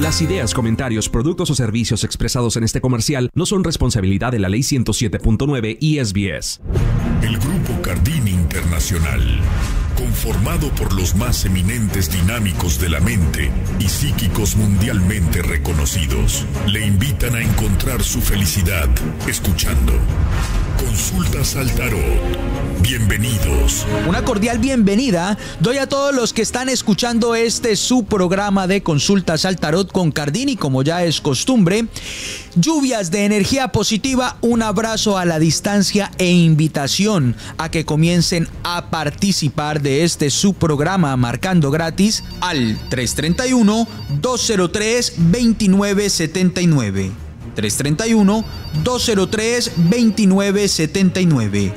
Las ideas, comentarios, productos o servicios expresados en este comercial no son responsabilidad de la Ley 107.9 y SBS. El Grupo Cardini Internacional, conformado por los más eminentes dinámicos de la mente y psíquicos mundialmente reconocidos, le invitan a encontrar su felicidad escuchando Consultas al Tarot. Bienvenidos. Una cordial bienvenida doy a todos los que están escuchando su programa de Consultas al Tarot con Cardini, como ya es costumbre. Lluvias de energía positiva, un abrazo a la distancia e invitación a que comiencen a participar de su programa marcando gratis al 331-203-2979. 331-203-2979.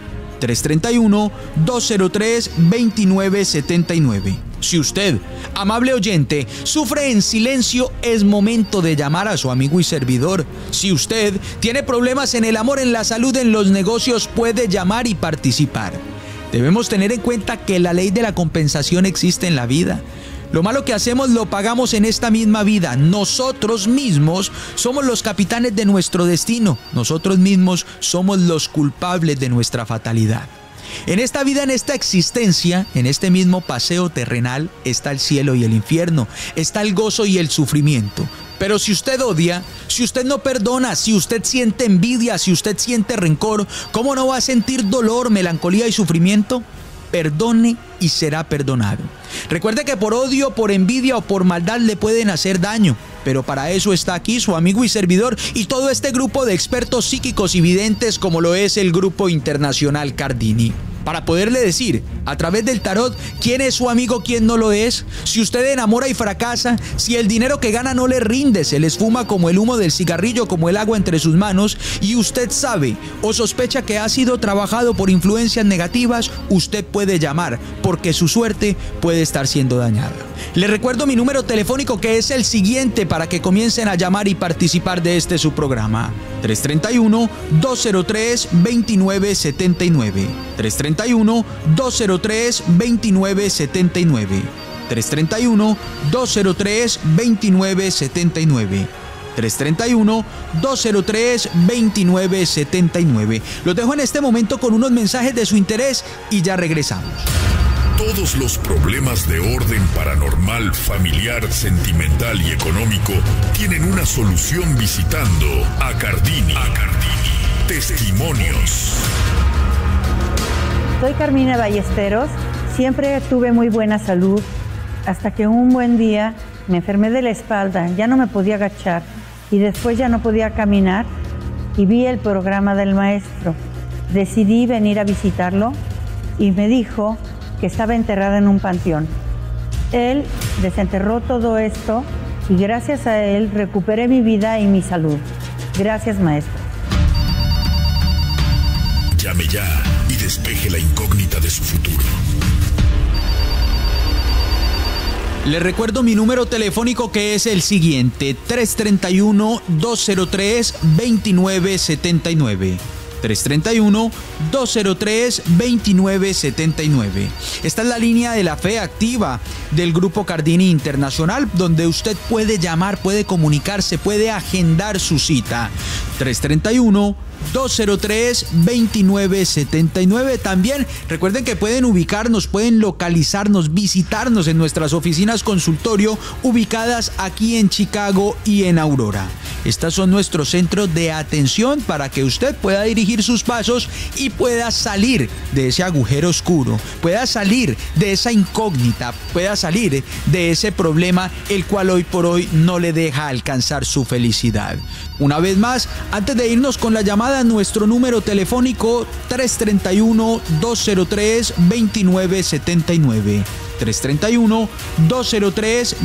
331-203-2979. Si usted, amable oyente, sufre en silencio, es momento de llamar a su amigo y servidor. Si usted tiene problemas en el amor, en la salud, en los negocios, puede llamar y participar. Debemos tener en cuenta que la ley de la compensación existe en la vida. Lo malo que hacemos lo pagamos en esta misma vida. Nosotros mismos somos los capitanes de nuestro destino. Nosotros mismos somos los culpables de nuestra fatalidad. En esta vida, en esta existencia, en este mismo paseo terrenal, está el cielo y el infierno, está el gozo y el sufrimiento. Pero si usted odia, si usted no perdona, si usted siente envidia, si usted siente rencor, ¿cómo no va a sentir dolor, melancolía y sufrimiento? Perdone y será perdonado. Recuerde que por odio, por envidia o por maldad le pueden hacer daño, pero para eso está aquí su amigo y servidor y todo este grupo de expertos psíquicos y videntes como lo es el Grupo Internacional Cardini. Para poderle decir, a través del tarot, quién es su amigo, quién no lo es. Si usted enamora y fracasa, si el dinero que gana no le rinde, se le esfuma como el humo del cigarrillo, como el agua entre sus manos, y usted sabe o sospecha que ha sido trabajado por influencias negativas, usted puede llamar, porque su suerte puede estar siendo dañada. Le recuerdo mi número telefónico, que es el siguiente, para que comiencen a llamar y participar de su programa. 331-203-2979. 331-203-2979. 331-203-2979. 331-203-2979. Los dejo en este momento con unos mensajes de su interés y ya regresamos. Todos los problemas de orden paranormal, familiar, sentimental y económico tienen una solución visitando a Cardini. Testimonios. Soy Carmina Ballesteros. Siempre tuve muy buena salud hasta que un buen día me enfermé de la espalda. Ya no me podía agachar y después ya no podía caminar y vi el programa del maestro. Decidí venir a visitarlo y me dijo que estaba enterrada en un panteón. Él desenterró todo esto y gracias a él recuperé mi vida y mi salud. Gracias, maestro. Llame ya y despeje la incógnita de su futuro. Le recuerdo mi número telefónico, que es el siguiente: 331-203-2979. 331-203-2979. Esta es la línea de la fe activa del Grupo Cardini Internacional, donde usted puede llamar, puede comunicarse, puede agendar su cita. 331-203-2979. También recuerden que pueden ubicarnos, pueden localizarnos, visitarnos en nuestras oficinas consultorio ubicadas aquí en Chicago y en Aurora. Estos son nuestros centros de atención para que usted pueda dirigir sus pasos y pueda salir de ese agujero oscuro, pueda salir de esa incógnita, pueda salir de ese problema el cual hoy por hoy no le deja alcanzar su felicidad. Una vez más, antes de irnos con la llamada, nuestro número telefónico 331-203-2979. 331-203-2979.